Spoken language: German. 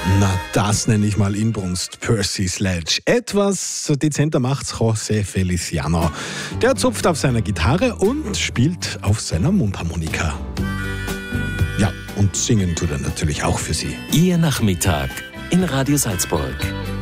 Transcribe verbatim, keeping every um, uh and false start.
Na, das nenne ich mal Inbrunst. Percy Sledge. Etwas dezenter macht's José Feliciano. Der zupft auf seiner Gitarre und spielt auf seiner Mundharmonika. Ja, und singen tut er natürlich auch für Sie. Ihr Nachmittag in Radio Salzburg.